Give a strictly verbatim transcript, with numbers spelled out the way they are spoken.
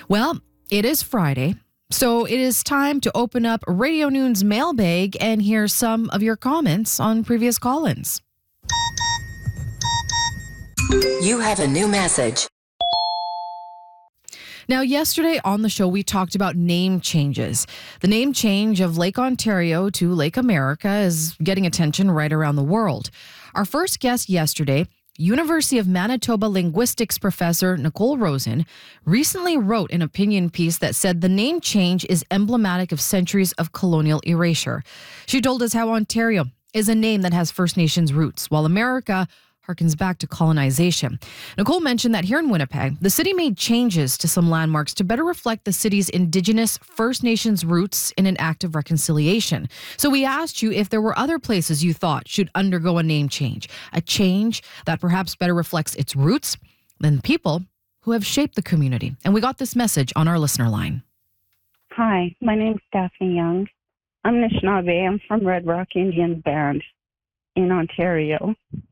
Well, it is Friday, so it is time to open up Radio Noon's mailbag and hear some of your comments on previous call-ins. You have a new message. Now, yesterday on the show, we talked about name changes. The name change of Lake Ontario to Lake America is getting attention right around the world. Our first guest yesterday, University of Manitoba linguistics professor Nicole Rosen, recently wrote an opinion piece that said the name change is emblematic of centuries of colonial erasure. She told us how Ontario is a name that has First Nations roots, while America harkens back to colonization. Nicole mentioned that here in Winnipeg, the city made changes to some landmarks to better reflect the city's Indigenous First Nations roots in an act of reconciliation. So we asked you if there were other places you thought should undergo a name change, a change that perhaps better reflects its roots than people who have shaped the community. And we got this message on our listener line. Hi, my name's Daphne Young. I'm Anishinaabe. I'm from Red Rock Indian Band in Ontario.